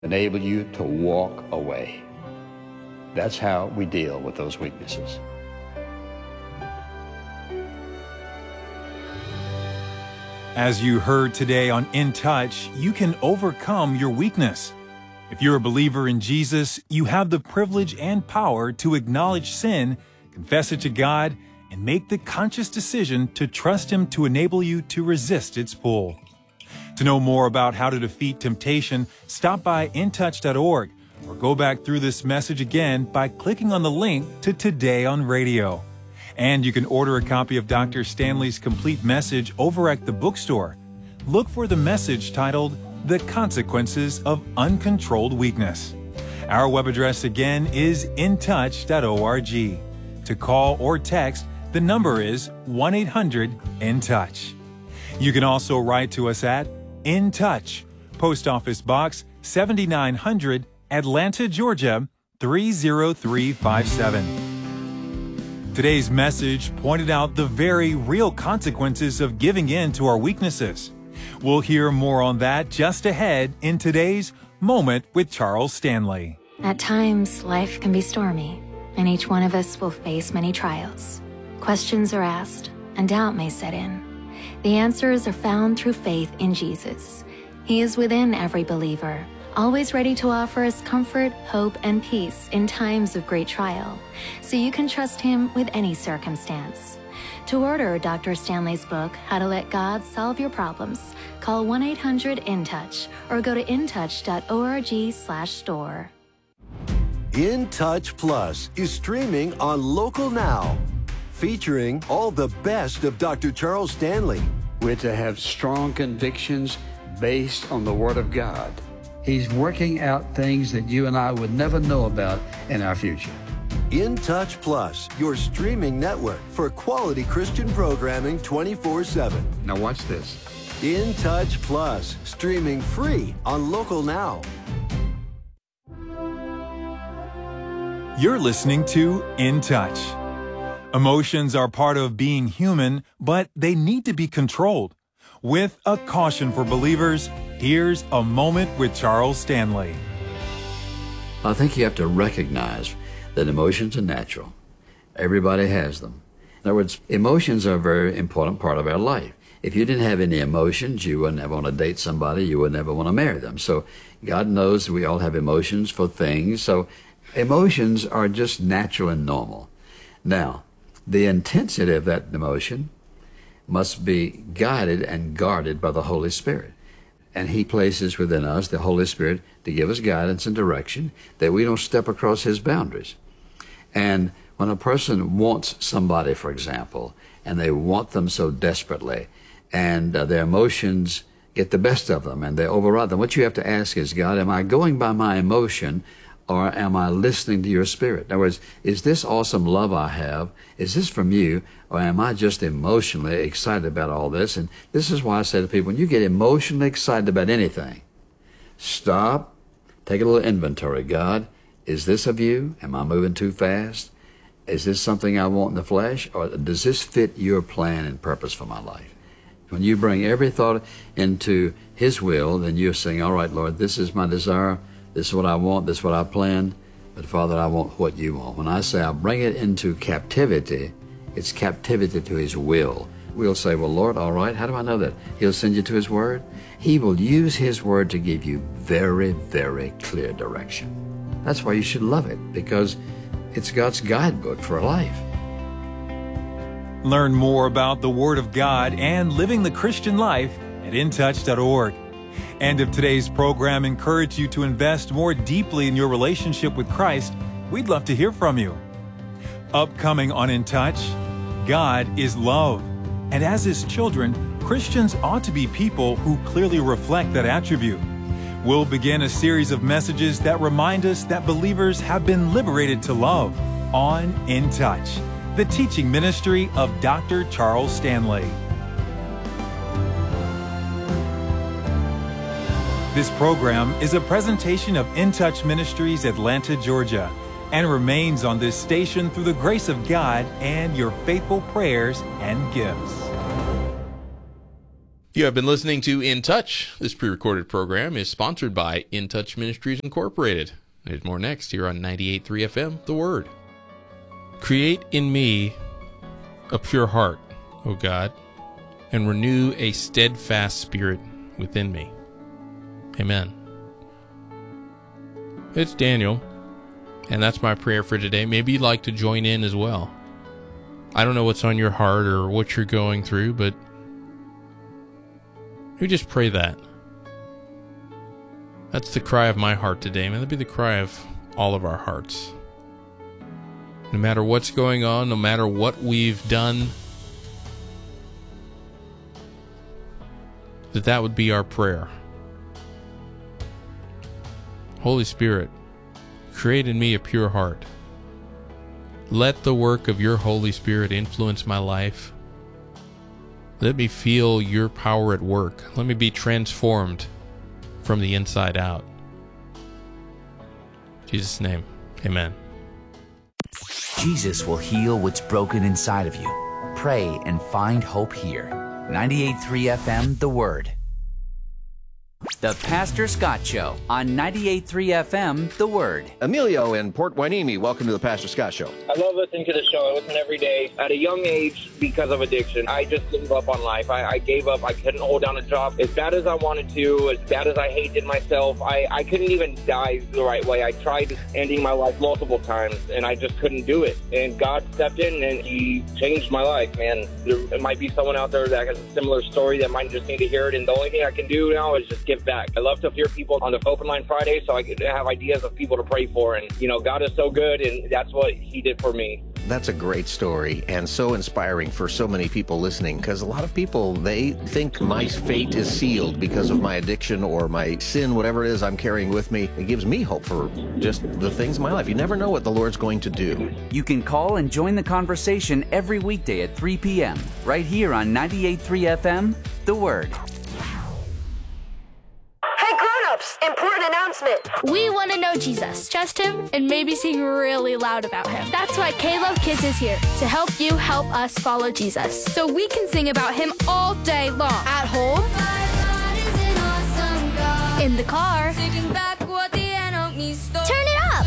enable you to walk away. That's how we deal with those weaknesses. As you heard today on In Touch, you can overcome your weakness. If you're a believer in Jesus, you have the privilege and power to acknowledge sin, confess it to God, and make the conscious decision to trust Him to enable you to resist its pull. To know more about how to defeat temptation, stop by intouch.org or go back through this message again by clicking on the link to Today on Radio. And you can order a copy of Dr. Stanley's complete message over at the bookstore. Look for the message titled The Consequences of Uncontrolled Weakness. Our web address again is intouch.org. To call or text, the number is 1-800-IN-TOUCH. You can also write to us at In Touch, Post Office Box 7900, Atlanta, Georgia 30357. Today's message pointed out the very real consequences of giving in to our weaknesses. We'll hear more on that just ahead in today's Moment with Charles Stanley. At times, life can be stormy, and each one of us will face many trials. Questions are asked, and doubt may set in. The answers are found through faith in Jesus. He is within every believer, always ready to offer us comfort, hope, and peace in times of great trial, so you can trust Him with any circumstance. To order Dr. Stanley's book, How to Let God Solve Your Problems, call 1-800-IN-TOUCH or go to intouch.org/store. In Touch Plus is streaming on Local Now, featuring all the best of Dr. Charles Stanley. We're to have strong convictions based on the Word of God. He's working out things that you and I would never know about in our future. In Touch Plus, your streaming network for quality Christian programming 24/7. Now watch this. In Touch Plus, streaming free on Local Now. You're listening to In Touch. Emotions are part of being human, but they need to be controlled. With a caution for believers, here's a Moment with Charles Stanley. I think you have to recognize that emotions are natural. Everybody has them. In other words, emotions are a very important part of our life. If you didn't have any emotions, you wouldn't ever want to date somebody, you would never want to marry them. So God knows we all have emotions for things. So emotions are just natural and normal. Now, the intensity of that emotion must be guided and guarded by the Holy Spirit. And He places within us the Holy Spirit to give us guidance and direction that we don't step across His boundaries. And when a person wants somebody, for example, and they want them so desperately, and their emotions get the best of them and they override them, what you have to ask is, God, am I going by my emotion, or am I listening to your Spirit? In other words, is this awesome love I have, is this from you, or am I just emotionally excited about all this? And this is why I say to people, when you get emotionally excited about anything, stop, take a little inventory. God, is this of you? Am I moving too fast? Is this something I want in the flesh? Or does this fit your plan and purpose for my life? When you bring every thought into His will, then you're saying, all right, Lord, this is my desire. This is what I want. This is what I plan. But Father, I want what you want. When I say I bring it into captivity, it's captivity to His will. We'll say, well, Lord, all right, how do I know that? He'll send you to His Word. He will use His Word to give you very, very clear direction. That's why you should love it, because it's God's guidebook for life. Learn more about the Word of God and living the Christian life at intouch.org. And if today's program encouraged you to invest more deeply in your relationship with Christ, we'd love to hear from you. Upcoming on In Touch, God is love. And as His children, Christians ought to be people who clearly reflect that attribute. We'll begin a series of messages that remind us that believers have been liberated to love on In Touch, the teaching ministry of Dr. Charles Stanley. This program is a presentation of In Touch Ministries, Atlanta, Georgia, and remains on this station through the grace of God and your faithful prayers and gifts. You have been listening to In Touch. This pre-recorded program is sponsored by In Touch Ministries Incorporated. There's more next here on 98.3 FM, The Word. Create in me a pure heart, O God, and renew a steadfast spirit within me. Amen. It's Daniel, and that's my prayer for today. Maybe you'd like to join in as well. I don't know what's on your heart or what you're going through, but we just pray that. That's the cry of my heart today. May that be the cry of all of our hearts. No matter what's going on, no matter what we've done, that would be our prayer. Holy Spirit, create in me a pure heart. Let the work of your Holy Spirit influence my life. Let me feel your power at work. Let me be transformed from the inside out. In Jesus' name, amen. Jesus will heal what's broken inside of you. Pray and find hope here. 98.3 FM, The Word. The Pastor Scott Show on 98.3 FM, The Word. Emilio in Port Hueneme, welcome to the Pastor Scott Show. I love listening to the show. I listen every day. At a young age, because of addiction, I just gave up on life. I gave up. I couldn't hold down a job as bad as I wanted to, as bad as I hated myself. I couldn't even die the right way. I tried ending my life multiple times, and I just couldn't do it. And God stepped in, and He changed my life, man. There might be someone out there that has a similar story that might just need to hear it, and the only thing I can do now is just give back. I love to hear people on the Open Line Friday so I can have ideas of people to pray for. And, you know, God is so good, and that's what He did for me. That's a great story and so inspiring for so many people listening, because a lot of people, they think my fate is sealed because of my addiction or my sin, whatever it is I'm carrying with me. It gives me hope for just the things in my life. You never know what the Lord's going to do. You can call and join the conversation every weekday at 3 p.m. right here on 98.3 FM, The Word. Important announcement. We want to know Jesus, trust Him, and maybe sing really loud about Him. That's why K-Love Kids is here, to help you help us follow Jesus. So we can sing about Him all day long. At home, in the car, turn it up.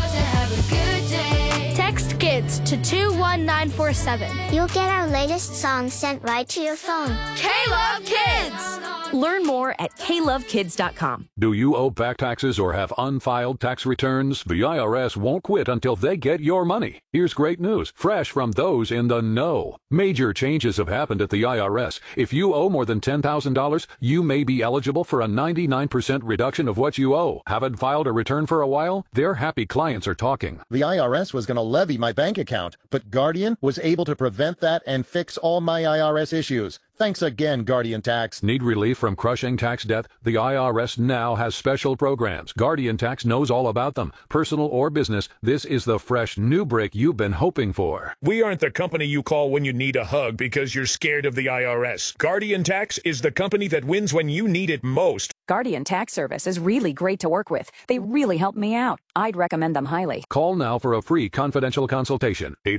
Text KIDS to 21947. You'll get our latest songs sent right to your phone. K-Love Kids! Learn more at klovekids.com. Do you owe back taxes or have unfiled tax returns? The IRS won't quit until they get your money. Here's great news, fresh from those in the know. Major changes have happened at the IRS. If you owe more than $10,000, you may be eligible for a 99% reduction of what you owe. Haven't filed a return for a while? Their happy clients are talking. The IRS was going to levy my bank account, but Guardian was able to prevent that and fix all my IRS issues. Thanks again, Guardian Tax. Need relief from crushing tax debt? The IRS now has special programs. Guardian Tax knows all about them. Personal or business, this is the fresh new break you've been hoping for. We aren't the company you call when you need a hug because you're scared of the IRS. Guardian Tax is the company that wins when you need it most. Guardian Tax Service is really great to work with. They really helped me out. I'd recommend them highly. Call now for a free confidential consultation.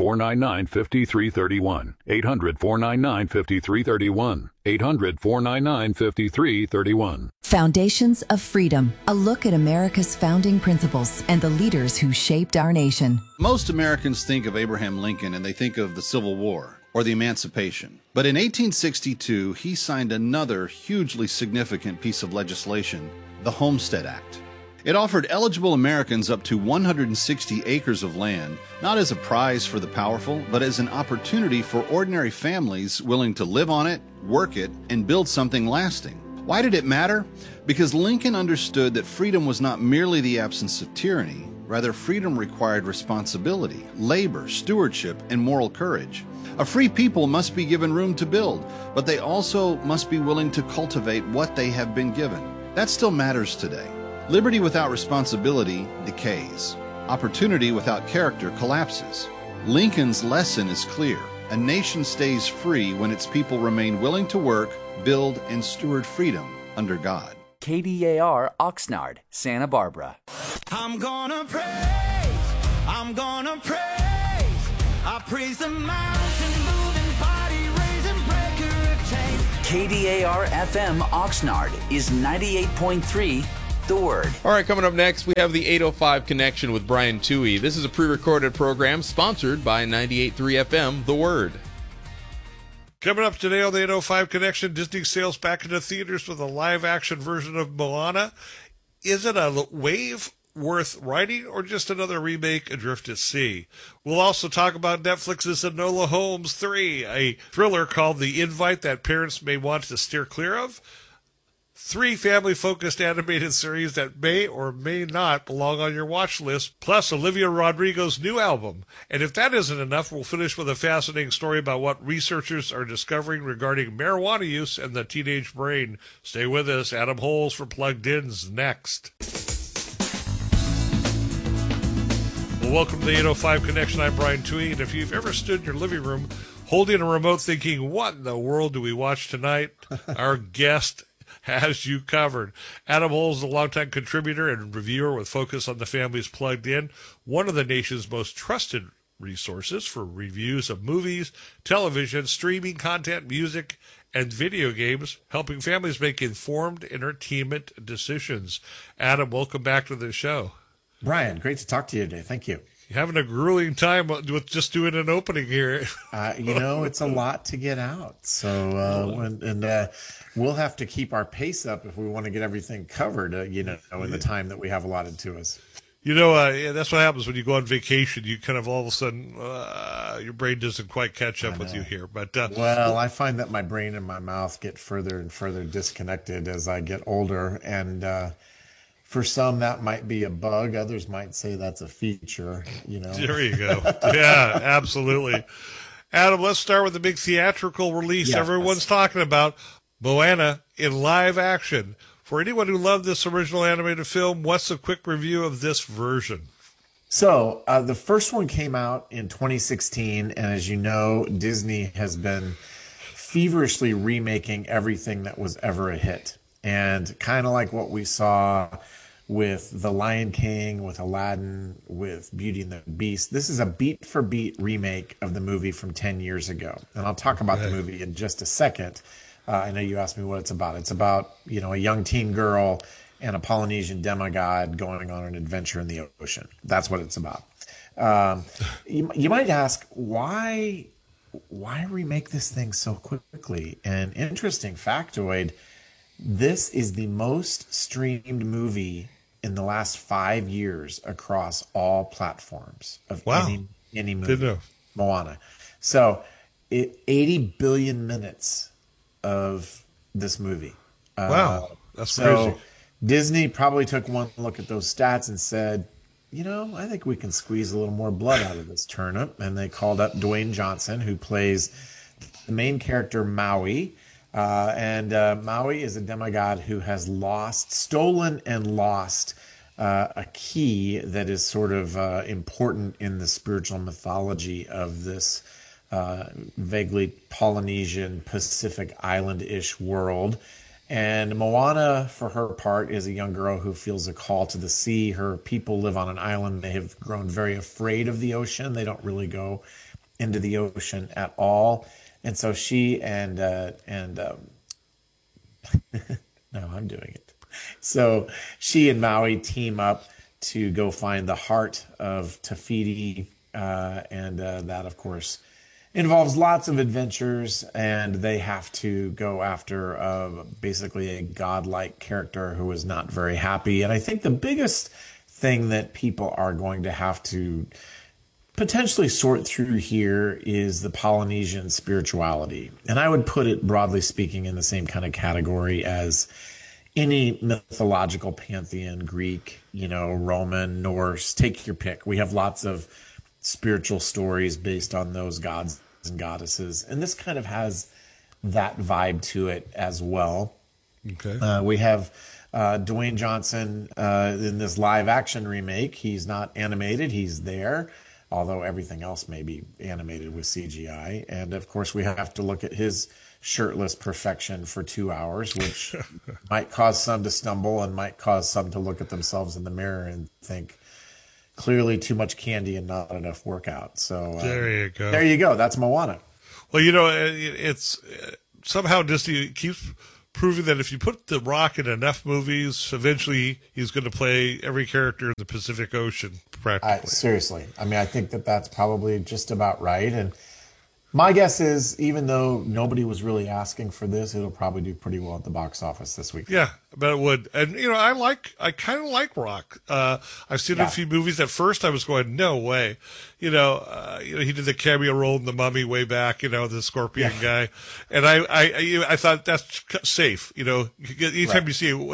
800-499-5331. 800-499-5331. 800-499-5331. Foundations of Freedom, a look at America's founding principles and the leaders who shaped our nation. Most Americans think of Abraham Lincoln and they think of the Civil War or the Emancipation. But in 1862, he signed another hugely significant piece of legislation, the Homestead Act. It offered eligible Americans up to 160 acres of land, not as a prize for the powerful, but as an opportunity for ordinary families willing to live on it, work it, and build something lasting. Why did it matter? Because Lincoln understood that freedom was not merely the absence of tyranny. Rather, freedom required responsibility, labor, stewardship, and moral courage. A free people must be given room to build, but they also must be willing to cultivate what they have been given. That still matters today. Liberty without responsibility decays. Opportunity without character collapses. Lincoln's lesson is clear. A nation stays free when its people remain willing to work, build, and steward freedom under God. KDAR Oxnard, Santa Barbara. I'm gonna praise, I praise the mountain moving, body raising, breaker of chains. KDAR-FM Oxnard is 98.3 The Word. All right, coming up next, we have the 805 Connection with Brian Toohey. This is a pre-recorded program sponsored by 98.3 FM The Word. Coming up today on the 805 Connection, Disney sails back into theaters with a live-action version of Moana. Is it a wave worth riding or just another remake adrift at sea? We'll also talk about Netflix's Enola Holmes 3, a thriller called The Invite that parents may want to steer clear of. 3 family-focused animated series that may or may not belong on your watch list, plus Olivia Rodrigo's new album. And if that isn't enough, we'll finish with a fascinating story about what researchers are discovering regarding marijuana use and the teenage brain. Stay with us. Adam Holes for Plugged In's next. Well, welcome to the 805 Connection. I'm Brian Toohey, and if you've ever stood in your living room holding a remote thinking, what in the world do we watch tonight? Our guest has you covered. Adam Holes is a longtime contributor and reviewer with focus on the families plugged in, one of the nation's most trusted resources for reviews of movies, television, streaming content, music, and video games, helping families make informed entertainment decisions. Adam, welcome back to the show. Brian, great to talk to you today. Thank you. You're having a grueling time with just doing an opening here. It's a lot to get out. So, we'll have to keep our pace up if we want to get everything covered, in the time that we have allotted to us. That's what happens when you go on vacation. You kind of all of a sudden, your brain doesn't quite catch up with you here. But I find that my brain and my mouth get further and further disconnected as I get older. And for some, that might be a bug. Others might say that's a feature, There you go. Yeah, absolutely. Adam, let's start with the big theatrical release everyone's talking about, Moana in live action. For anyone who loved this original animated film, what's a quick review of this version? So the first one came out in 2016, and as you know, Disney has been feverishly remaking everything that was ever a hit. And kind of like what we saw with The Lion King, with Aladdin, with Beauty and the Beast, this is a beat-for-beat remake of the movie from 10 years ago. And I'll talk about the movie in just a second. I know you asked me what it's about. It's about, a young teen girl and a Polynesian demigod going on an adventure in the ocean. That's what it's about. You might ask, why remake this thing so quickly? An interesting factoid, this is the most streamed movie in the last 5 years across all platforms of any movie. Didn't know. Moana. So 80 billion minutes of this movie. Wow, that's crazy. Disney probably took one look at those stats and said, I think we can squeeze a little more blood out of this turnip. And they called up Dwayne Johnson, who plays the main character Maui. Maui is a demigod who has stolen and lost a key that is sort of important in the spiritual mythology of this vaguely Polynesian Pacific Island-ish world. And Moana, for her part, is a young girl who feels a call to the sea. Her people live on an island. They have grown very afraid of the ocean. They don't really go into the ocean at all. And so she no, I'm doing it. So she and Maui team up to go find the heart of Te Fiti, and that, of course, involves lots of adventures, and they have to go after basically a godlike character who is not very happy. And I think the biggest thing that people are going to have to potentially sort through here is the Polynesian spirituality. And I would put it, broadly speaking, in the same kind of category as any mythological pantheon, Greek, Roman, Norse, take your pick. We have lots of spiritual stories based on those gods and goddesses. And this kind of has that vibe to it as well. Okay. We have Dwayne Johnson in this live action remake. He's not animated. He's there, although everything else may be animated with CGI. And of course, we have to look at his shirtless perfection for 2 hours, which might cause some to stumble and might cause some to look at themselves in the mirror and think, clearly too much candy and not enough workout. So there you go. There you go. That's Moana. Well, it's somehow Disney keeps proving that if you put The Rock in enough movies, eventually he's going to play every character in the Pacific Ocean, practically. Seriously. I mean, I think that's probably just about right. And my guess is, even though nobody was really asking for this, it'll probably do pretty well at the box office this week. Yeah, I bet it would. And, I kind of like Rock. I've seen a few movies. At first I was going, no way. He did the cameo role in The Mummy way back, the Scorpion guy. And I thought that's safe. Anytime you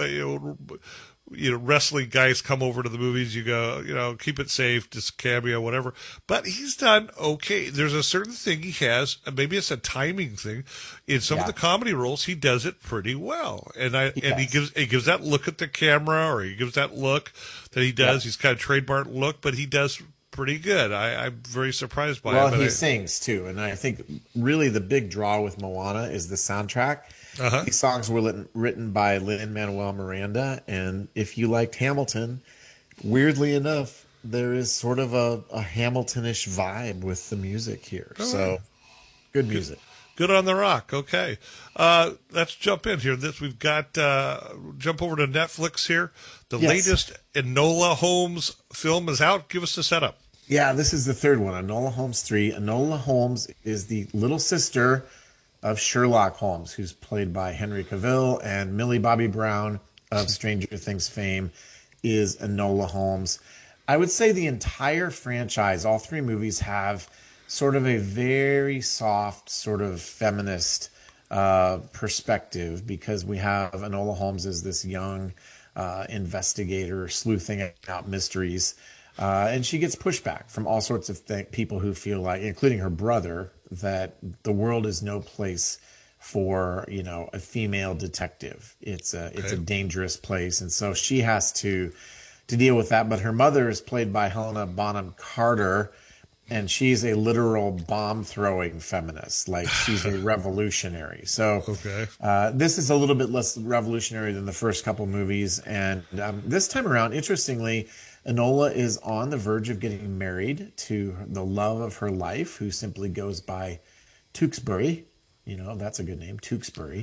see wrestling guys come over to the movies, you go, keep it safe, just cameo, whatever. But he's done okay. There's a certain thing he has, maybe it's a timing thing. In some of the comedy roles, he does it pretty well. And he gives that look at the camera, or he gives that look that he does. He's kind of trademark look, but he does pretty good. I'm very surprised by it. Well, he sings too. And I think really the big draw with Moana is the soundtrack. These songs were written by Lin-Manuel Miranda, and if you liked Hamilton, weirdly enough, there is sort of a Hamilton-ish vibe with the music here. Good music. Good on The Rock. Okay. Let's jump in here. We've got, jump over to Netflix here. The latest Enola Holmes film is out. Give us the setup. Yeah, this is the third one, Enola Holmes 3. Enola Holmes is the little sister of Sherlock Holmes, who's played by Henry Cavill, and Millie Bobby Brown of Stranger Things fame is Enola Holmes. I would say the entire franchise, all three movies, have sort of a very soft, sort of feminist perspective, because we have Enola Holmes as this young investigator sleuthing out mysteries, and she gets pushback from all sorts of people who feel like, including her brother, that the world is no place for a female detective. It's a dangerous place, and so she has to deal with that. But her mother is played by Helena Bonham Carter, and she's a literal bomb throwing feminist. Like, she's a revolutionary. So this is a little bit less revolutionary than the first couple movies, and this time around, interestingly, Enola is on the verge of getting married to the love of her life, who simply goes by Tewksbury. That's a good name, Tewksbury.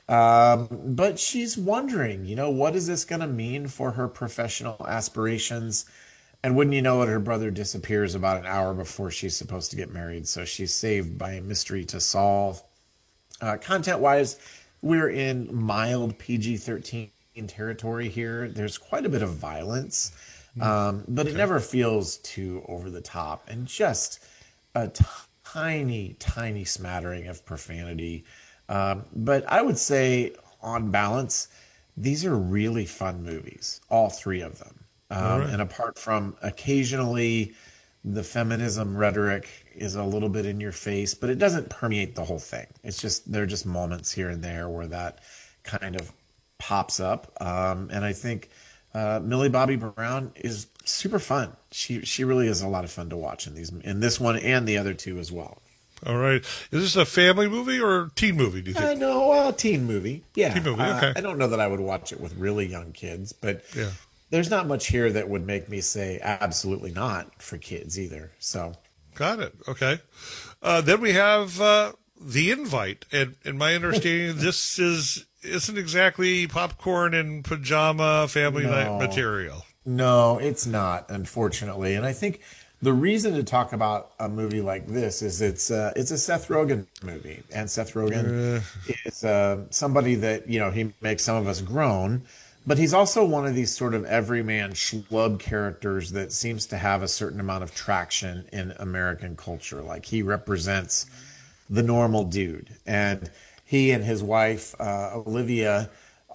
But she's wondering, what is this going to mean for her professional aspirations? And wouldn't you know it, her brother disappears about an hour before she's supposed to get married. So she's saved by a mystery to solve. Content-wise, we're in mild PG-13 territory here. There's quite a bit of violence. But it never feels too over the top, and just a tiny, tiny smattering of profanity. But I would say, on balance, these are really fun movies, all three of them. And apart from occasionally the feminism rhetoric is a little bit in your face, but it doesn't permeate the whole thing. There are just moments here and there where that kind of pops up. And I think Millie Bobby Brown is super fun. She really is a lot of fun to watch in this one and the other two as well. All right. Is this a family movie or a teen movie, do you think? No, a teen movie. Yeah. Teen movie, okay. I don't know that I would watch it with really young kids, but there's not much here that would make me say absolutely not for kids either. So, got it. Okay. Then we have The Invite, and in my understanding, this isn't exactly popcorn and pajama family night material. No, it's not, unfortunately. And I think the reason to talk about a movie like this is it's a Seth Rogen movie, and Seth Rogen is somebody that he makes some of us groan, but he's also one of these sort of everyman schlub characters that seems to have a certain amount of traction in American culture. Like, he represents the normal dude, and he and his wife Olivia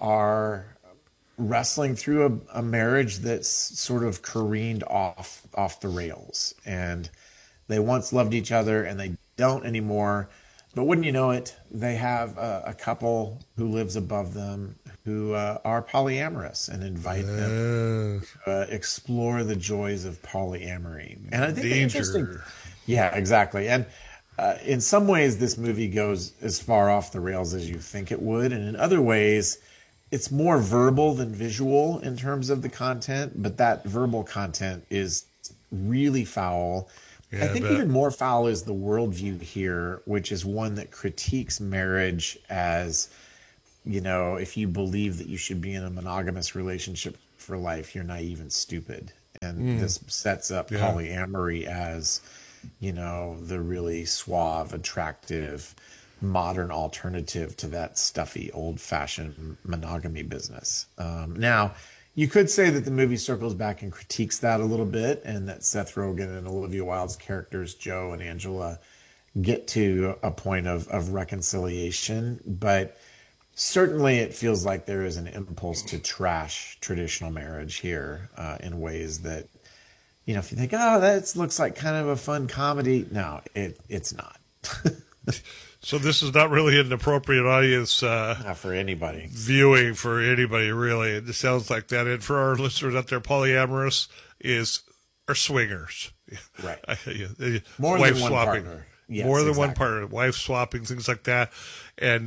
are wrestling through a marriage that's sort of careened off the rails, and they once loved each other and they don't anymore. But wouldn't you know it, they have a couple who lives above them who are polyamorous and invite them to explore the joys of polyamory. And I think the interesting, yeah, exactly. And in some ways, this movie goes as far off the rails as you think it would, and in other ways, it's more verbal than visual in terms of the content, but that verbal content is really foul. Yeah, I think even more foul is the worldview here, which is one that critiques marriage as, if you believe that you should be in a monogamous relationship for life, you're naive and stupid. And this sets up polyamory as, the really suave, attractive, modern alternative to that stuffy, old-fashioned monogamy business. Now, you could say that the movie circles back and critiques that a little bit, and that Seth Rogen and Olivia Wilde's characters, Joe and Angela, get to a point of reconciliation. But certainly it feels like there is an impulse to trash traditional marriage here in ways that, if you think, that looks like kind of a fun comedy. No, it's not. So this is not really an appropriate audience not for anybody. Viewing for anybody, really. It just sounds like that. And for our listeners out there, polyamorous are swingers. Right. More wife than one swapping. partner. Yes, more than one exactly. partner. Wife swapping, things like that. And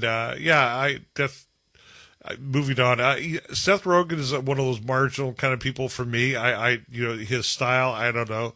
moving on. Seth Rogen is one of those marginal kind of people for me. His style, I don't know.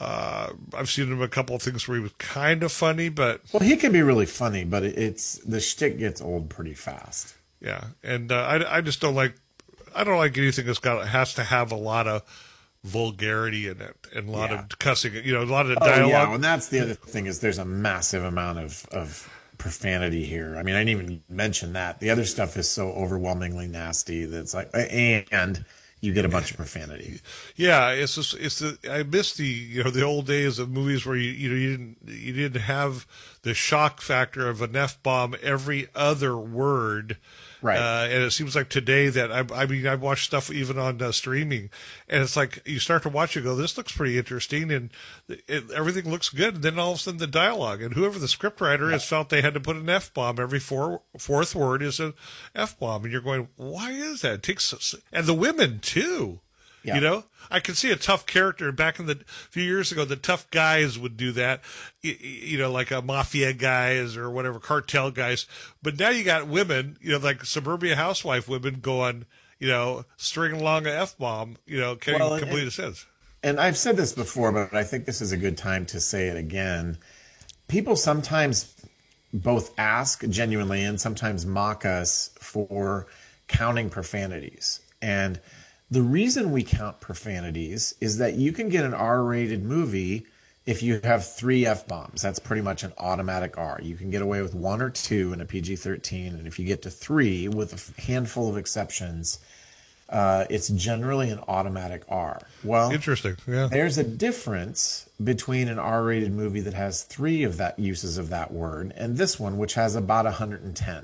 I've seen him in a couple of things where he was kind of funny, but he can be really funny, but the shtick gets old pretty fast. Yeah, and I just don't like anything has to have a lot of vulgarity in it and a lot of cussing. A lot of dialogue. Yeah, and that's the other thing is there's a massive amount of profanity here. I mean, I didn't even mention that. The other stuff is so overwhelmingly nasty that's like, and you get a bunch of profanity. Yeah, I miss the old days of movies where you didn't have the shock factor of an F-bomb every other word. Right. And it seems like today that I've watched stuff even on streaming, and it's like you start to watch it, go, this looks pretty interesting, and everything looks good, and then all of a sudden the dialogue, and whoever the scriptwriter is felt they had to put an F-bomb every fourth word is an F-bomb, and you're going, why is that? It takes, and the women too. Yeah. I could see a tough character back in few years ago. The tough guys would do that, like a mafia guys or whatever, cartel guys. But now you got women, like suburbia housewife women going, stringing along an F-bomb, can complete a sentence. And I've said this before, but I think this is a good time to say it again. People sometimes both ask genuinely and sometimes mock us for counting profanities. And the reason we count profanities is that you can get an R-rated movie if you have 3 F-bombs. That's pretty much an automatic R. You can get away with 1 or 2 in a PG-13, and if you get to 3 with a handful of exceptions, it's generally an automatic R. Well, interesting. Yeah. There's a difference between an R-rated movie that has 3 of that uses of that word and this one, which has about 110.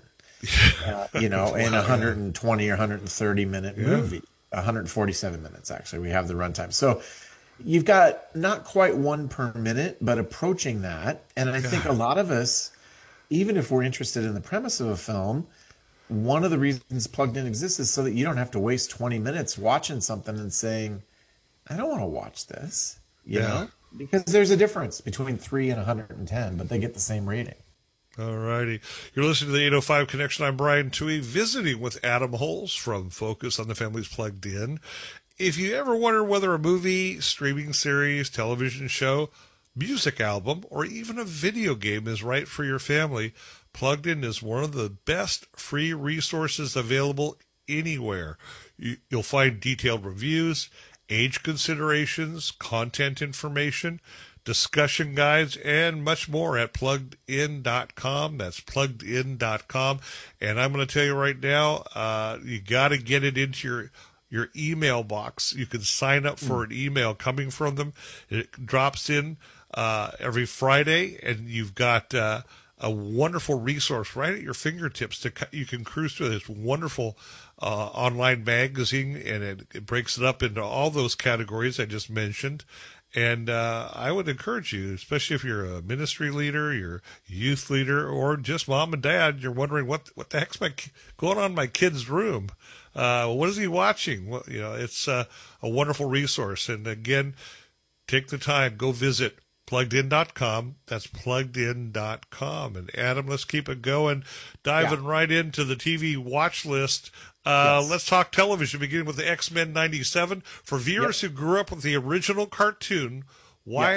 In a 120 or 130 minute movie. 147 minutes, actually. We have the runtime. So you've got not quite 1 per minute, but approaching that. And I think a lot of us, even if we're interested in the premise of a film, one of the reasons Plugged In exists is so that you don't have to waste 20 minutes watching something and saying, I don't want to watch this, you know? Because there's a difference between 3 and 110, but they get the same rating. All righty. You're listening to the 805 Connection. I'm Brian Toohey, visiting with Adam Holes from Focus on the Family's Plugged In. If you ever wonder whether a movie, streaming series, television show, music album, or even a video game is right for your family, Plugged In is one of the best free resources available anywhere. You'll find detailed reviews, age considerations, content information, discussion guides, and much more at pluggedin.com. That's pluggedin.com. And I'm going to tell you right now, you got to get it into your email box. You can sign up for an email coming from them. It drops in every Friday, and you've got a wonderful resource right at your fingertips. You can cruise through this wonderful online magazine, and it breaks it up into all those categories I just mentioned. And I would encourage you, especially if you're a ministry leader, you're a youth leader, or just mom and dad, you're wondering what the heck's going on in my kid's room? What is he watching? Well, it's a wonderful resource. And again, take the time, go visit pluggedin.com. That's pluggedin.com. And Adam, let's keep it going, diving right into the TV watch list. Let's talk television, beginning with the X-Men 97. For viewers who grew up with the original cartoon, why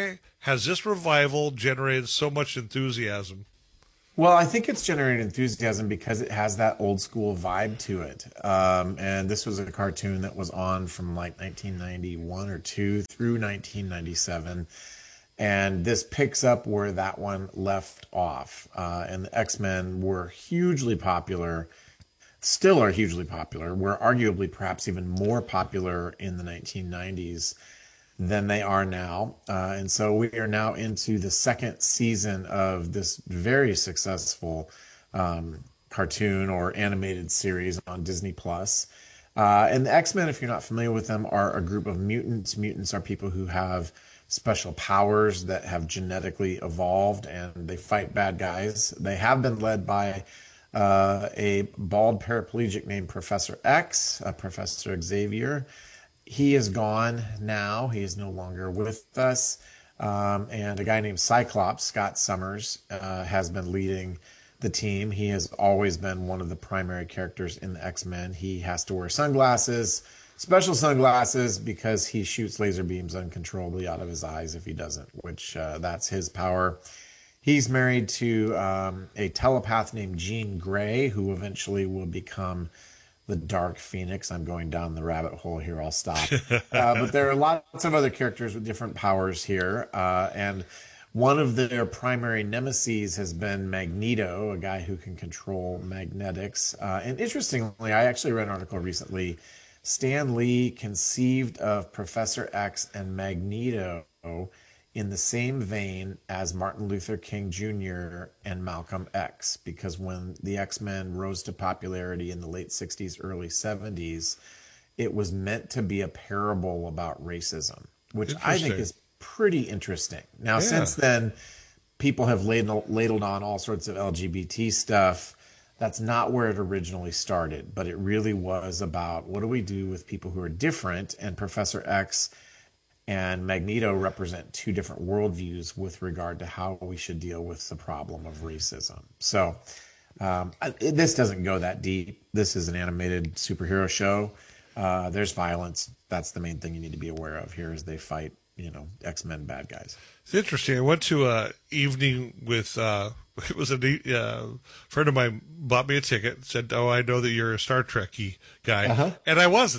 has this revival generated so much enthusiasm? Well, I think it's generated enthusiasm because it has that old school vibe to it. And this was a cartoon that was on from like 1991 or 2 through 1997. And this picks up where that one left off. And the X-Men were hugely popular, still are hugely popular, were arguably perhaps even more popular in the 1990s than they are now. And so we are now into the second season of this very successful cartoon or animated series on Disney Plus. And the X-Men, if you're not familiar with them, are a group of mutants. Mutants are people who have special powers that have genetically evolved, and they fight bad guys. They have been led by a bald paraplegic named Professor X, Professor Xavier. He is gone now. He is no longer with us. And a guy named Cyclops, Scott Summers, has been leading the team. He has always been one of the primary characters in the X-Men. He has to wear sunglasses, special sunglasses, because he shoots laser beams uncontrollably out of his eyes if he doesn't, which that's his power. He's married to a telepath named Jean Grey, who eventually will become the Dark Phoenix. I'm going down the rabbit hole here. I'll stop. But there are lots of other characters with different powers here. And one of their primary nemeses has been Magneto, a guy who can control magnetics. And interestingly, I actually read an article recently. Stan Lee conceived of Professor X and Magneto in the same vein as Martin Luther King Jr. and Malcolm X, because when the X-Men rose to popularity in the late 60s, early 70s, it was meant to be a parable about racism, which I think is pretty interesting. Now, since then, people have ladled on all sorts of LGBT stuff. That's not where it originally started, but it really was about what do we do with people who are different, and Professor X and Magneto represent two different worldviews with regard to how we should deal with the problem of racism. So this doesn't go that deep. This is an animated superhero show. There's violence. That's the main thing you need to be aware of here as they fight, X-Men bad guys. It's interesting. I went to an evening with, it was a friend of mine bought me a ticket, said, "Oh, I know that you're a Star Trek-y guy," and I wasn't.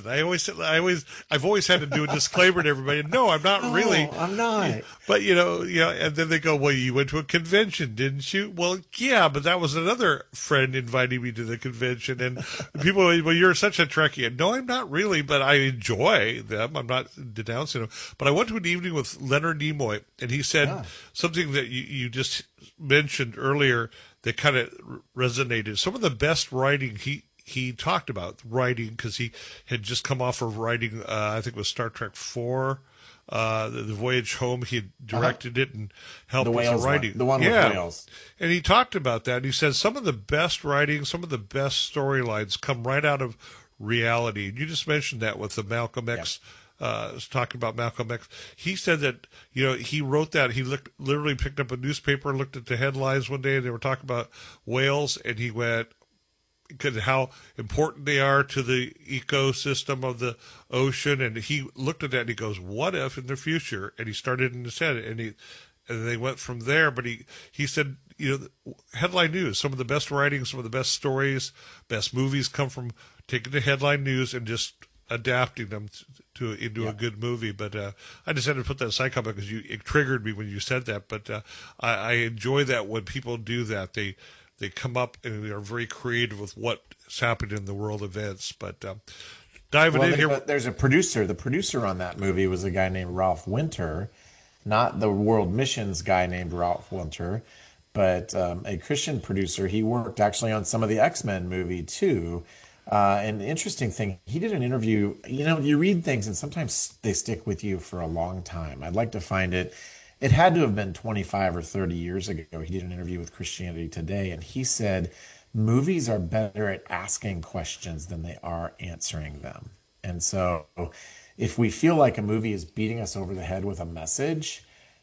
I've always had to do a disclaimer to everybody. No, I'm not really. I'm not. But and then they go, "Well, you went to a convention, didn't you?" Well, yeah, but that was another friend inviting me to the convention, and people, "Well, you're such a Trekkie." No, I'm not really, but I enjoy them. I'm not denouncing them. But I went to an evening with Leonard Nimoy, and he said something that you just mentioned earlier that kind of resonated. Some of the best writing he talked about writing, because he had just come off of writing, I think it was Star Trek 4, the Voyage Home. He had directed it and helped with the writing. The one with whales. And he talked about that. He said some of the best writing, some of the best storylines come right out of reality. And you just mentioned that with the Malcolm X. Talking about Malcolm X, he said that he wrote that he literally picked up a newspaper, looked at the headlines one day, and they were talking about whales, and he went, because how important they are to the ecosystem of the ocean, and he looked at that and he goes, "What if in the future?" And he started in his head, and they went from there. But he said, headline news, some of the best writing, some of the best stories, best movies come from taking the headline news and just adapting them into a good movie. But I just had to put that side comment because it triggered me when you said that. But I enjoy that when people do that. They come up and they are very creative with what's happened in the world events. But diving in here, there's a producer. The producer on that movie was a guy named Ralph Winter, not the World Missions guy named Ralph Winter, but a Christian producer. He worked actually on some of the X-Men movie too. And the interesting thing, he did an interview. You read things and sometimes they stick with you for a long time. I'd like to find it. It had to have been 25 or 30 years ago. He did an interview with Christianity Today, and he said movies are better at asking questions than they are answering them. And so if we feel like a movie is beating us over the head with a message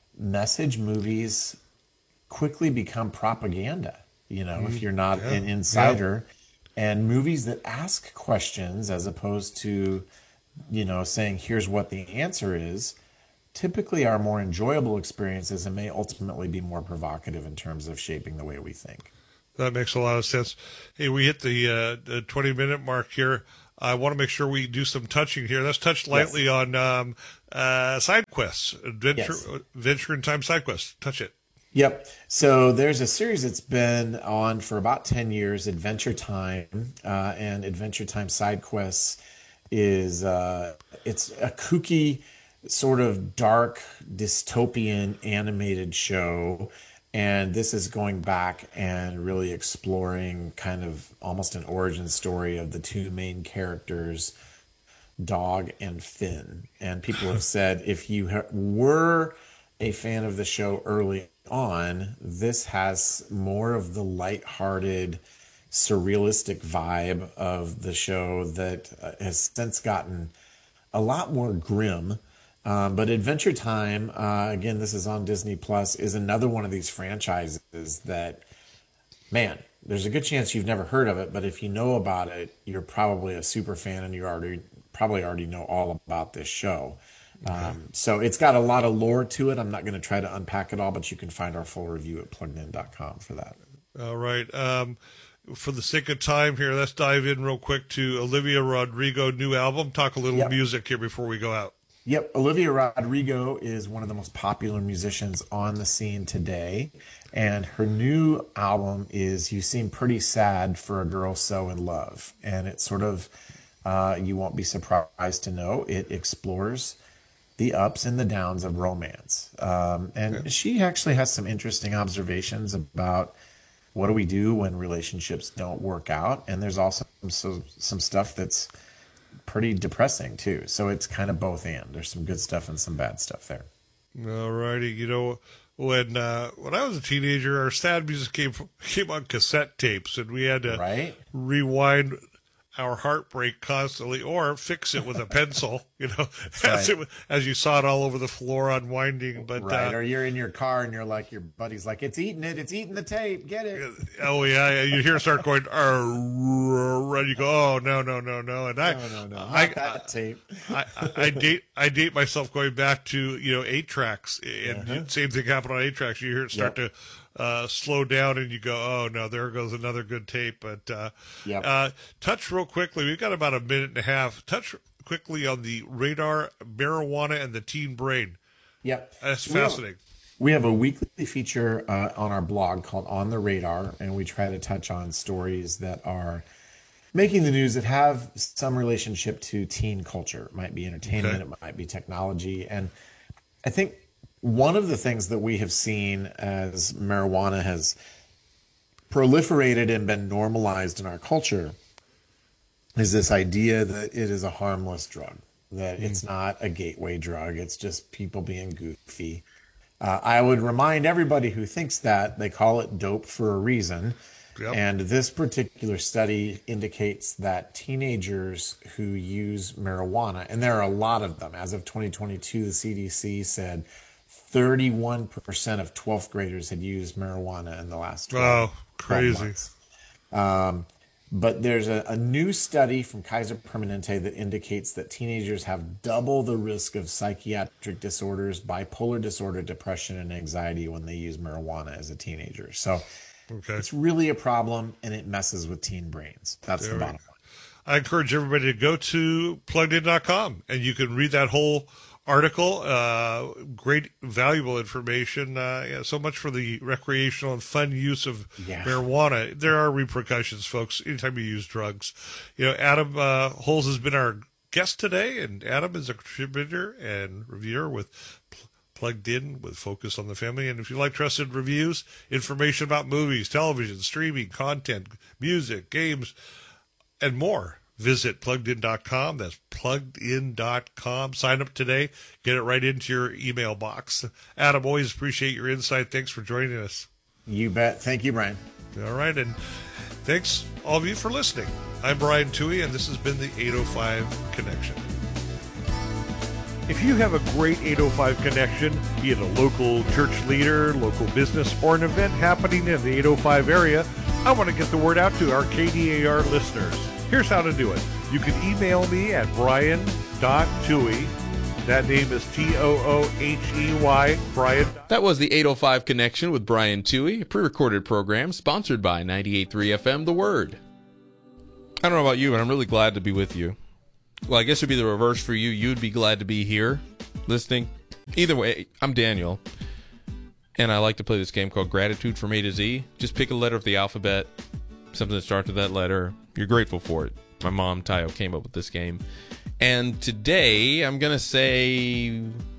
movies quickly become propaganda, if you're not an insider. And movies that ask questions as opposed to, saying, here's what the answer is, typically are more enjoyable experiences and may ultimately be more provocative in terms of shaping the way we think. That makes a lot of sense. Hey, we hit the 20-minute mark here. I want to make sure we do some touching here. Let's touch lightly on side quests, Adventure in Time side quests. Touch it. Yep. So there's a series that's been on for about 10 years, Adventure Time, and Adventure Time Side Quests is it's a kooky, sort of dark, dystopian animated show. And this is going back and really exploring kind of almost an origin story of the two main characters, Dog and Finn. And people have said if you were a fan of the show early on, this has more of the lighthearted, surrealistic vibe of the show that has since gotten a lot more grim. But Adventure Time, again, this is on Disney Plus, is another one of these franchises that, man, there's a good chance you've never heard of it, but if you know about it, you're probably a super fan and you probably already know all about this show. So it's got a lot of lore to it. I'm not going to try to unpack it all, but you can find our full review at pluggedin.com for that. All right. For the sake of time here, let's dive in real quick to Olivia Rodrigo new album. Talk a little music here before we go out. Yep. Olivia Rodrigo is one of the most popular musicians on the scene today. And her new album is You Seem Pretty Sad for a Girl So in Love. And it's sort of, you won't be surprised to know, it explores the ups and the downs of romance. She actually has some interesting observations about what do we do when relationships don't work out. And there's also some stuff that's pretty depressing too. So it's kind of both and. There's some good stuff and some bad stuff there. All righty. You know, when I was a teenager, our sad music came on cassette tapes, and we had to rewind our heartbreak constantly, or fix it with a pencil, you know, as you saw it all over the floor unwinding. But or you're in your car and you're like, your buddy's like, it's eating the tape, get it. Oh yeah, you hear it start going, and you go, oh no, and that tape. I date myself going back to 8 tracks, and same thing happened on 8 tracks. You hear it start to slow down and you go, oh no, there goes another good tape. But touch real quickly, we've got about a minute and a half. Touch quickly on the radar, marijuana, and the teen brain. Yep. That's fascinating. We have a weekly feature on our blog called On the Radar, and we try to touch on stories that are making the news that have some relationship to teen culture. It might be entertainment, it might be technology. And I think one of the things that we have seen as marijuana has proliferated and been normalized in our culture is this idea that it is a harmless drug, that it's not a gateway drug. It's just people being goofy. I would remind everybody who thinks that they call it dope for a reason. Yep. And this particular study indicates that teenagers who use marijuana, and there are a lot of them, as of 2022, the CDC said 31% of 12th graders had used marijuana in the last 12 months. But there's a new study from Kaiser Permanente that indicates that teenagers have double the risk of psychiatric disorders, bipolar disorder, depression, and anxiety when they use marijuana as a teenager. So it's really a problem, and it messes with teen brains. That's the bottom line. I encourage everybody to go to pluggedin.com, and you can read that whole article. Great, valuable information. So much for the recreational and fun use of marijuana. There are repercussions, folks, anytime you use drugs. Adam Holes has been our guest today, and Adam is a contributor and reviewer with Plugged In with Focus on the Family. And if you like trusted reviews, information about movies, television, streaming, content, music, games, and more, visit pluggedin.com. That's pluggedin.com. Sign up today. Get it right into your email box. Adam, always appreciate your insight. Thanks for joining us. You bet. Thank you, Brian. All right. And thanks, all of you, for listening. I'm Brian Toohey, and this has been the 805 Connection. If you have a great 805 connection, be it a local church leader, local business, or an event happening in the 805 area, I want to get the word out to our KDAR listeners. Here's how to do it. You can email me at brian.toohey That name is Toohey, Brian. That was the 805 Connection with Brian Toohey, a pre-recorded program sponsored by 98.3 FM, The Word. I don't know about you, but I'm really glad to be with you. Well, I guess it would be the reverse for you. You'd be glad to be here, listening. Either way, I'm Daniel, and I like to play this game called Gratitude from A to Z. Just pick a letter of the alphabet, something that starts with that letter. You're grateful for it. My mom, Tayo, came up with this game. And today, I'm going to say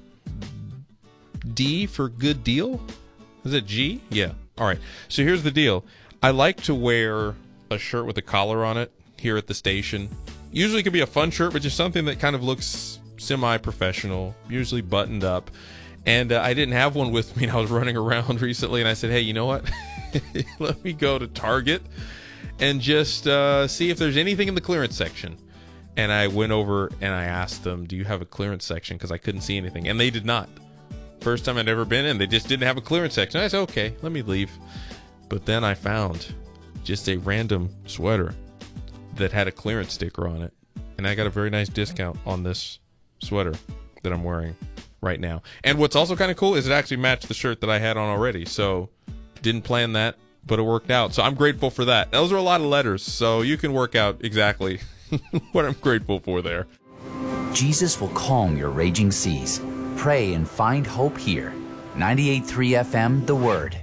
D for good deal. Is it G? Yeah. All right. So here's the deal. I like to wear a shirt with a collar on it here at the station. Usually it can be a fun shirt, but just something that kind of looks semi-professional, usually buttoned up. And I didn't have one with me, and I was running around recently, and I said, hey, you know what? Let me go to Target and just see if there's anything in the clearance section. And I went over and I asked them, do you have a clearance section? Because I couldn't see anything. And they did not. First time I'd ever been in, they just didn't have a clearance section. I said, okay, let me leave. But then I found just a random sweater that had a clearance sticker on it. And I got a very nice discount on this sweater that I'm wearing right now. And what's also kind of cool is it actually matched the shirt that I had on already. So didn't plan that, but it worked out. So I'm grateful for that. Those are a lot of letters, so you can work out exactly what I'm grateful for there. Jesus will calm your raging seas. Pray and find hope here. 98.3 FM, The Word.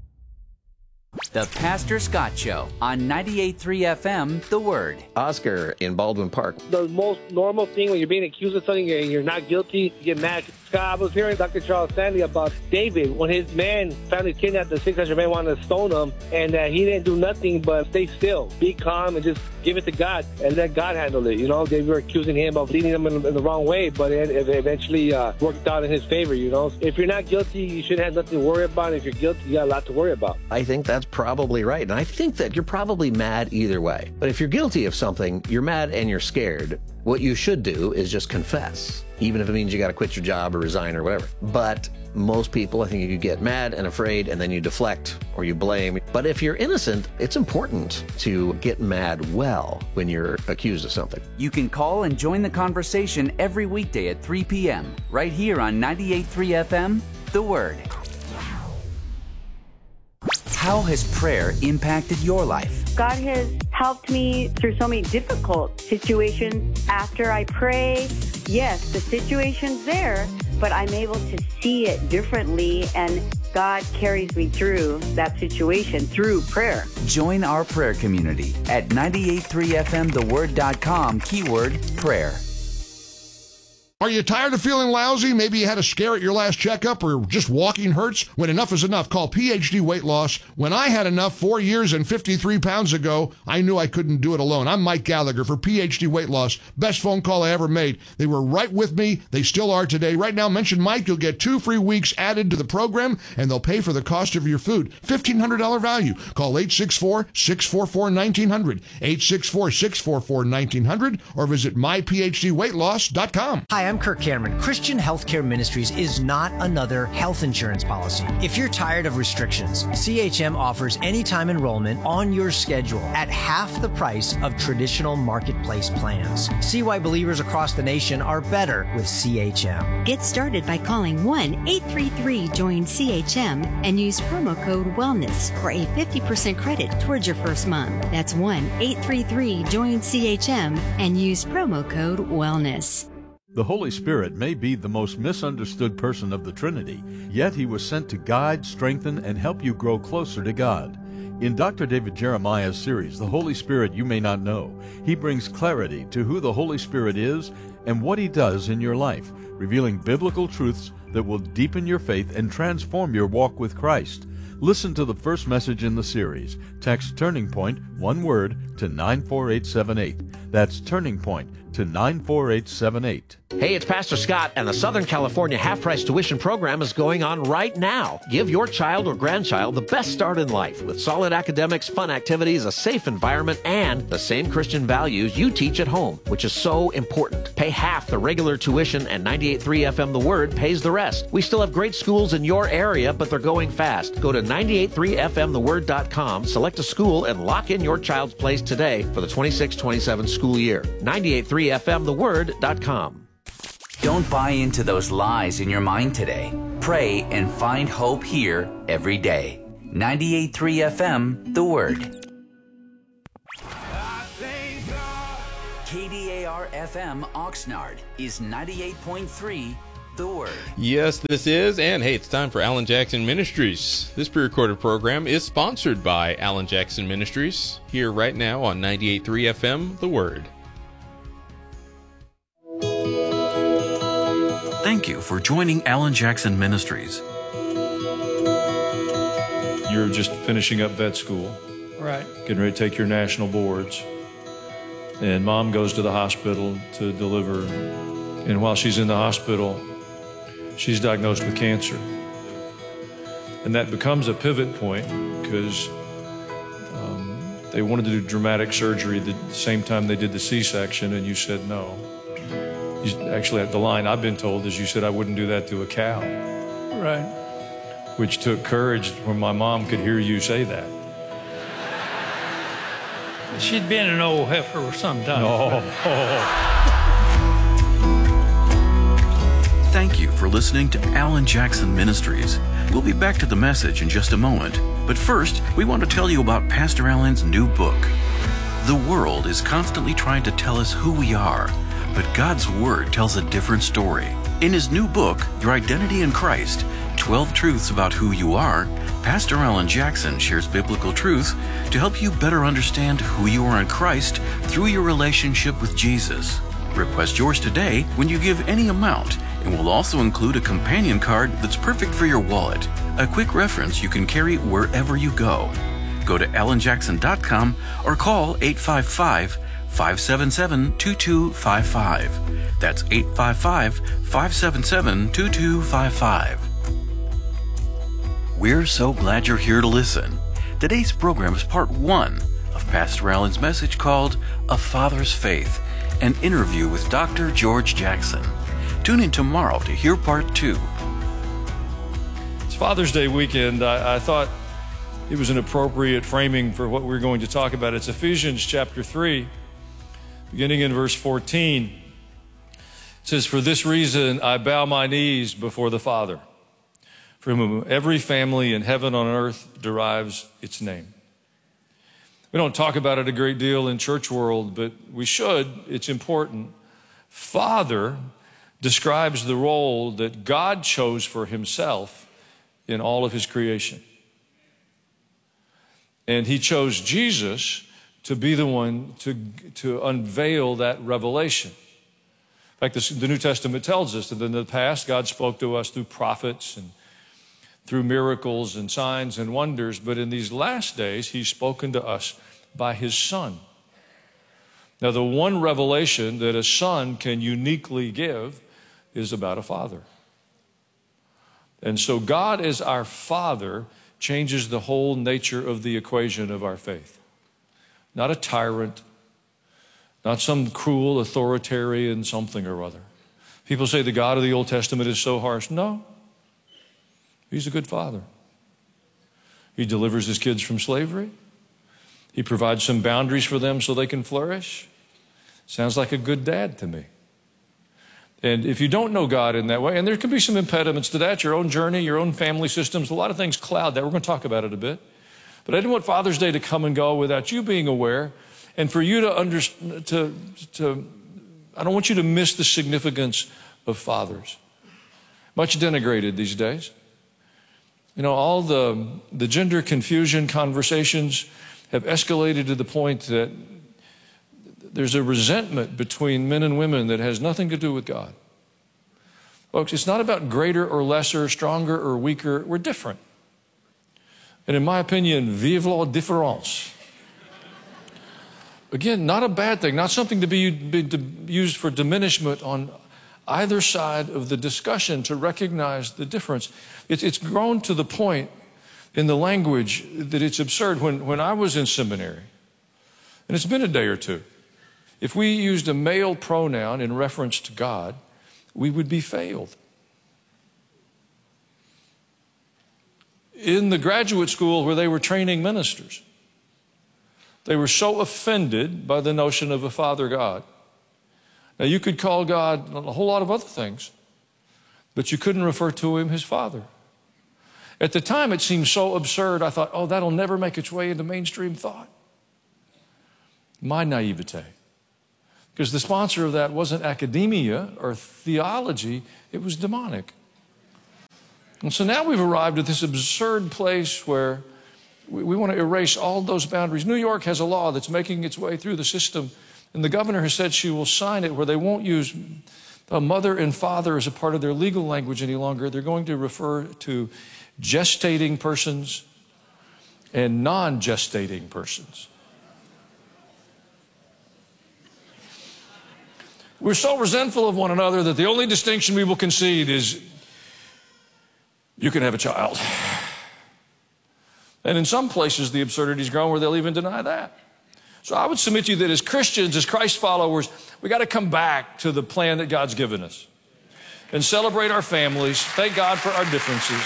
The Pastor Scott Show on 98.3 FM, The Word. Oscar in Baldwin Park. The most normal thing when you're being accused of something and you're not guilty, you get mad. Scott, I was hearing Dr. Charles Stanley about David. When his man found his kidnapped, the 600 men wanted to stone him, and he didn't do nothing but stay still, be calm, and just give it to God, and let God handle it. You know, they were accusing him of leading them in the wrong way, but it eventually worked out in his favor, you know. If you're not guilty, you shouldn't have nothing to worry about. If you're guilty, you got a lot to worry about. I think that's probably right, and I think that you're probably mad either way. But if you're guilty of something, you're mad and you're scared, what you should do is just confess, even if it means you got to quit your job or resign or whatever. But most people, I think you get mad and afraid, and then you deflect or you blame. But if you're innocent, it's important to get mad well when you're accused of something. You can call and join the conversation every weekday at 3 p.m. right here on 98.3 FM, The Word. How has prayer impacted your life? God has helped me through so many difficult situations. After I pray, yes, the situation's there, but I'm able to see it differently, and God carries me through that situation through prayer. Join our prayer community at 98.3fmtheword.com, keyword prayer. Are you tired of feeling lousy? Maybe you had a scare at your last checkup, or just walking hurts? When enough is enough, call PhD Weight Loss. When I had enough 4 years and 53 pounds ago, I knew I couldn't do it alone. I'm Mike Gallagher for PhD Weight Loss. Best phone call I ever made. They were right with me. They still are today. Right now, mention Mike. You'll get 2 free weeks added to the program, and they'll pay for the cost of your food. $1,500 value. Call 864-644-1900, 864-644-1900, or visit myphdweightloss.com. Hi, I'm Kirk Cameron. Christian Healthcare Ministries is not another health insurance policy. If you're tired of restrictions, CHM offers anytime enrollment on your schedule at half the price of traditional marketplace plans. See why believers across the nation are better with CHM. Get started by calling 1-833-JOIN-CHM and use promo code WELLNESS for a 50% credit towards your first month. That's 1-833-JOIN-CHM and use promo code WELLNESS. The Holy Spirit may be the most misunderstood person of the Trinity, yet he was sent to guide, strengthen, and help you grow closer to God. In Dr. David Jeremiah's series, The Holy Spirit You May Not Know, he brings clarity to who the Holy Spirit is and what he does in your life, revealing biblical truths that will deepen your faith and transform your walk with Christ. Listen to the first message in the series. Text Turning Point, one word, to 94878. That's Turning Point to 94878. Hey, it's Pastor Scott, and the Southern California half-price tuition program is going on right now. Give your child or grandchild the best start in life with solid academics, fun activities, a safe environment, and the same Christian values you teach at home, which is so important. Pay half the regular tuition, and 98.3 FM The Word pays the rest. We still have great schools in your area, but they're going fast. Go to 98.3fmtheword.com, select a school, and lock in your child's place today for the 26-27 school year. 98.3fmtheword.com. Don't buy into those lies in your mind today. Pray and find hope here every day. 98.3 FM, The Word. KDAR FM Oxnard is 98.3 The Word. Yes, this is, and hey, it's time for Alan Jackson Ministries. This pre-recorded program is sponsored by Alan Jackson Ministries, here right now on 98.3 FM, The Word. Thank you for joining Alan Jackson Ministries. You're just finishing up vet school. Right. Getting ready to take your national boards. And mom goes to the hospital to deliver. And while she's in the hospital, she's diagnosed with cancer. And that becomes a pivot point because they wanted to do dramatic surgery the same time they did the C-section, and you said no. Actually, the line I've been told is you said I wouldn't do that to a cow. Right. Which took courage when my mom could hear you say that. She'd been an old heifer for some time. Thank you for listening to Alan Jackson Ministries. We'll be back to the message in just a moment. But first, we want to tell you about Pastor Alan's new book. The world is constantly trying to tell us who we are, but God's Word tells a different story. In his new book, Your Identity in Christ, 12 Truths About Who You Are, Pastor Alan Jackson shares biblical truths to help you better understand who you are in Christ through your relationship with Jesus. Request yours today when you give any amount, and we'll also include a companion card that's perfect for your wallet, a quick reference you can carry wherever you go. Go to alanjackson.com or call 855-577-2255. That's 855-577-2255. We're so glad you're here to listen. Today's program is part 1 of Pastor Alan's message called A Father's Faith, an interview with Dr. George Jackson. Tune in tomorrow to hear part 2. It's Father's Day weekend. I thought it was an appropriate framing for what we're going to talk about. It's Ephesians chapter 3, beginning in verse 14. It says, "For this reason I bow my knees before the Father, from whom every family in heaven and on earth derives its name." We don't talk about it a great deal in church world, but we should. It's important. Father describes the role that God chose for himself in all of his creation. And he chose Jesus to be the one to unveil that revelation. In fact, the New Testament tells us that in the past, God spoke to us through prophets and through miracles and signs and wonders, but in these last days, he's spoken to us by his Son. Now, the one revelation that a son can uniquely give is about a father. And so God as our Father changes the whole nature of the equation of our faith. Not a tyrant, not some cruel authoritarian something or other. People say the God of the Old Testament is so harsh. No. He's a good father. He delivers his kids from slavery. He provides some boundaries for them so they can flourish. Sounds like a good dad to me. And if you don't know God in that way, and there can be some impediments to that, your own journey, your own family systems, a lot of things cloud that. We're going to talk about it a bit. But I didn't want Father's Day to come and go without you being aware and for you to understand, I don't want you to miss the significance of fathers. Much denigrated these days. You know, all the gender confusion conversations have escalated to the point that there's a resentment between men and women that has nothing to do with God. Folks, it's not about greater or lesser, stronger or weaker. We're different. And in my opinion, vive la différence. Again, not a bad thing, not something to be used for diminishment on either side of the discussion, to recognize the difference. It's grown to the point in the language that it's absurd. When I was in seminary, and it's been a day or two, if we used a male pronoun in reference to God, we would be failed. In the graduate school where they were training ministers, they were so offended by the notion of a Father God Now, you could call God a whole lot of other things, but you couldn't refer to him as Father. At the time, it seemed so absurd, I thought, oh, that'll never make its way into mainstream thought. My naivete. Because the sponsor of that wasn't academia or theology, it was demonic. And so now we've arrived at this absurd place where we want to erase all those boundaries. New York has a law that's making its way through the system, and the governor has said she will sign it where they won't use mother and father as a part of their legal language any longer. They're going to refer to gestating persons and non-gestating persons. We're so resentful of one another that the only distinction we will concede is you can have a child. And in some places, the absurdity's grown where they'll even deny that. So I would submit to you that as Christians, as Christ followers, we got to come back to the plan that God's given us and celebrate our families. Thank God for our differences.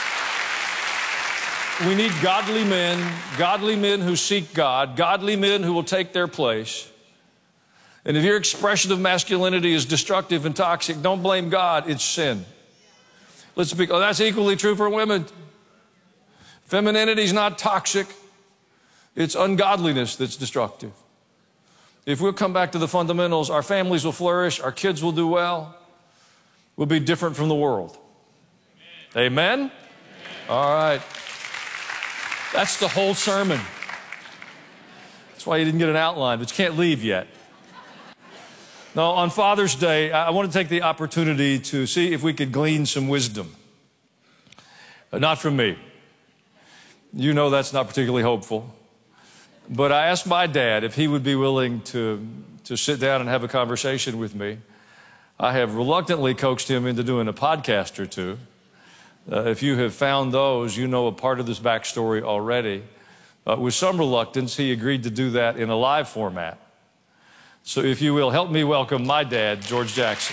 We need godly men who seek God, godly men who will take their place. And if your expression of masculinity is destructive and toxic, don't blame God, it's sin. Let's be, that's equally true for women. Femininity is not toxic. It's ungodliness that's destructive. If we'll come back to the fundamentals, our families will flourish, our kids will do well, we'll be different from the world. Amen? Amen? All right. That's the whole sermon. That's why you didn't get an outline, but you can't leave yet. Now, on Father's Day, I want to take the opportunity to see if we could glean some wisdom. Not from me. You know that's not particularly hopeful. But I asked my dad if he would be willing to sit down and have a conversation with me. I have reluctantly coaxed him into doing a podcast or two. If you have found those, you know a part of this backstory already. With some reluctance, he agreed to do that in a live format. So if you will, help me welcome my dad, George Jackson.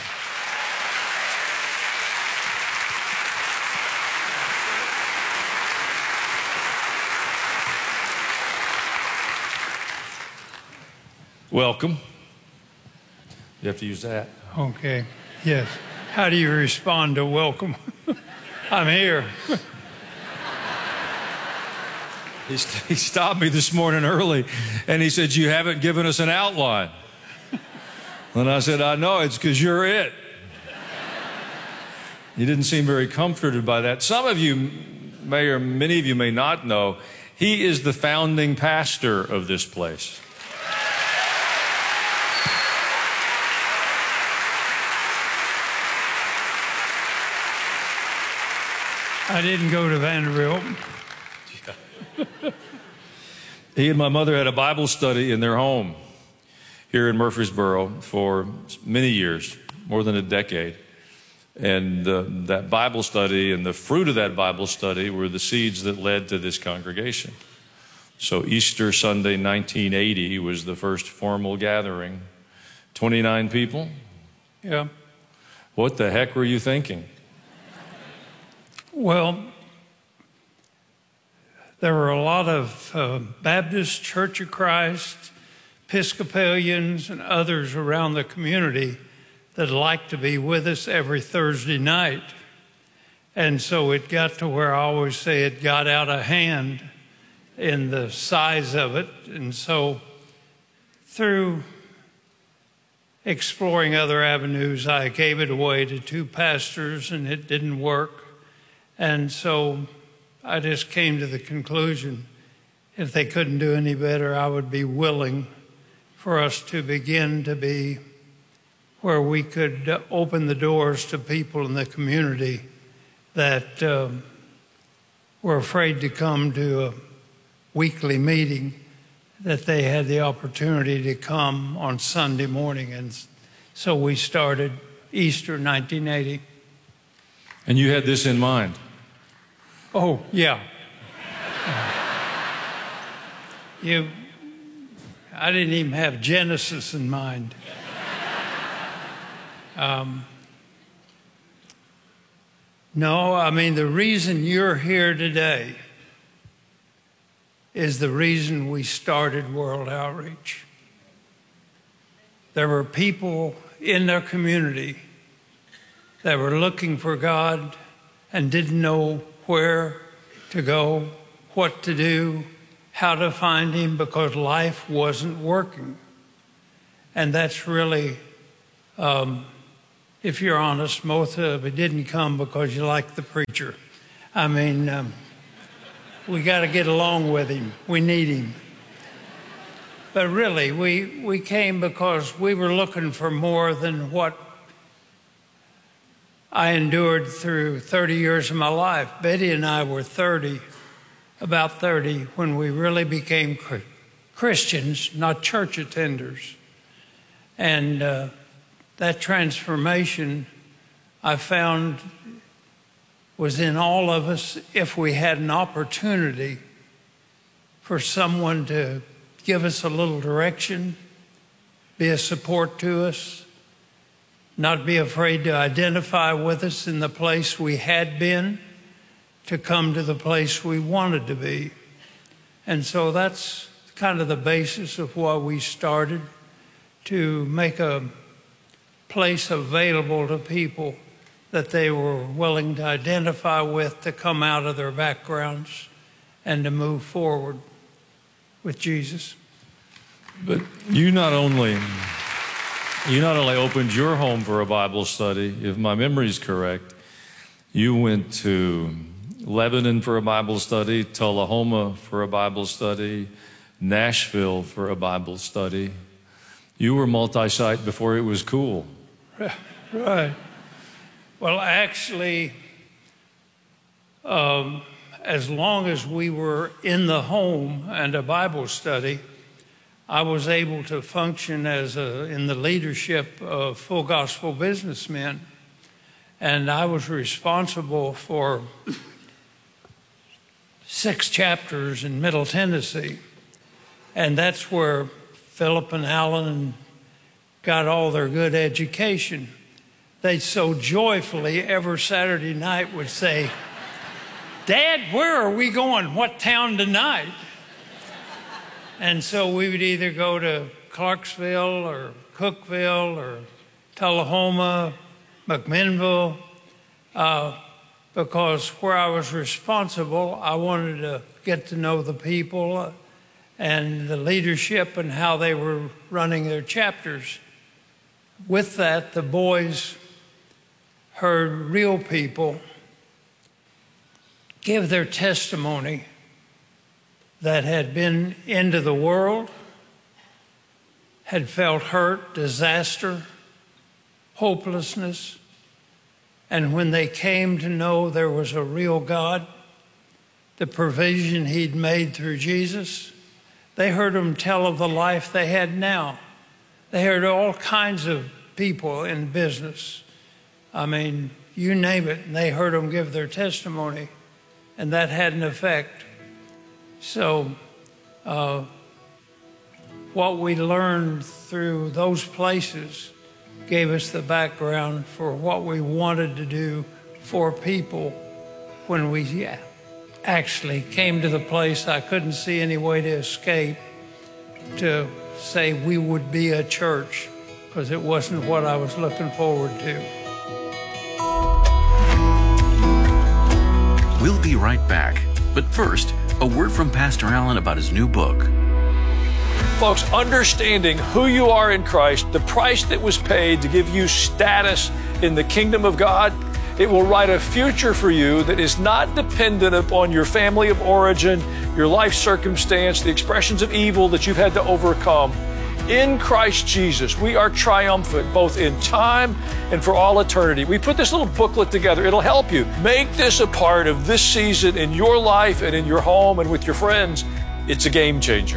Welcome. You have to use that. Okay. Yes. How do you respond to welcome? I'm here. He stopped me this morning early, and he said, you haven't given us an outline. And I said, I know, it's because you're it. He didn't seem very comforted by that. Some of you may, or many of you may not know, he is the founding pastor of this place. I didn't go to Vanderbilt. He and my mother had a Bible study in their home here in Murfreesboro for many years, more than a decade. And that Bible study and the fruit of that Bible study were the seeds that led to this congregation. So Easter Sunday 1980 was the first formal gathering. 29 people? Yeah. What the heck were you thinking? Well, there were a lot of Baptist, Church of Christ, Episcopalians, and others around the community that liked to be with us every Thursday night. And so it got to where I always say it got out of hand in the size of it. And so through exploring other avenues, I gave it away to two pastors, and it didn't work. And so I just came to the conclusion, if they couldn't do any better, I would be willing for us to begin to be where we could open the doors to people in the community that were afraid to come to a weekly meeting, that they had the opportunity to come on Sunday morning. And so we started Easter 1980. And you had this in mind? Oh, yeah. I didn't even have Genesis in mind. No, I mean, the reason you're here today is the reason we started World Outreach. There were people in their community that were looking for God and didn't know where to go, what to do, how to find Him, because life wasn't working. And that's really, if you're honest, most of it didn't come because you like the preacher. I mean, we got to get along with him. We need him. But really, we came because we were looking for more than what I endured through 30 years of my life. Betty and I were about 30, when we really became Christians, not church attenders. And that transformation, I found, was in all of us if we had an opportunity for someone to give us a little direction, be a support to us, not be afraid to identify with us in the place we had been, to come to the place we wanted to be. And so that's kind of the basis of why we started, to make a place available to people that they were willing to identify with, to come out of their backgrounds and to move forward with Jesus. But you not only opened your home for a Bible study, if my memory is correct, you went to Lebanon for a Bible study, Tullahoma for a Bible study, Nashville for a Bible study. You were multi-site before it was cool. Right. Well, actually, as long as we were in the home and a Bible study, I was able to function in the leadership of Full Gospel Businessmen. And I was responsible for 6 chapters in Middle Tennessee. And that's where Philip and Alan got all their good education. They so joyfully every Saturday night would say, "Dad, where are we going? What town tonight?" And so we would either go to Clarksville or Cookeville or Tullahoma, McMinnville, because where I was responsible, I wanted to get to know the people and the leadership and how they were running their chapters. With that, the boys heard real people give their testimony that had been into the world, had felt hurt, disaster, hopelessness, and when they came to know there was a real God, the provision He'd made through Jesus, they heard them tell of the life they had now. They heard all kinds of people in business. I mean, you name it, and they heard them give their testimony, and that had an effect. So what we learned through those places gave us the background for what we wanted to do for people when we actually came to the place I couldn't see any way to escape, to say we would be a church, because it wasn't what I was looking forward to. We'll be right back. But first, a word from Pastor Allen about his new book. Folks, understanding who you are in Christ, the price that was paid to give you status in the kingdom of God, it will write a future for you that is not dependent upon your family of origin, your life circumstance, the expressions of evil that you've had to overcome. In Christ Jesus, we are triumphant both in time and for all eternity. We put this little booklet together. It'll help you. Make this a part of this season in your life and in your home and with your friends. It's a game changer.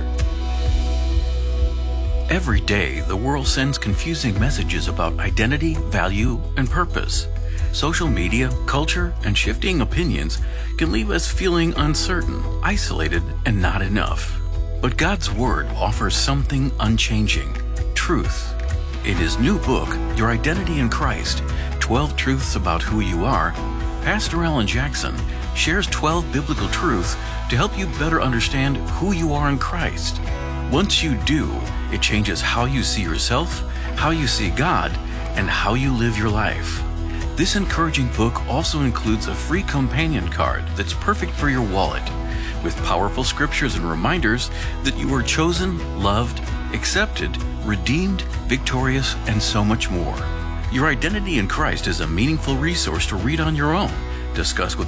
Every day, the world sends confusing messages about identity, value, and purpose. Social media, culture, and shifting opinions can leave us feeling uncertain, isolated, and not enough. But God's Word offers something unchanging: truth. In his new book, Your Identity in Christ, 12 Truths About Who You Are, Pastor Alan Jackson shares 12 biblical truths to help you better understand who you are in Christ. Once you do, it changes how you see yourself, how you see God, and how you live your life. This encouraging book also includes a free companion card that's perfect for your wallet, with powerful scriptures and reminders that you are chosen, loved, accepted, redeemed, victorious, and so much more. Your identity in Christ is a meaningful resource to read on your own, discuss with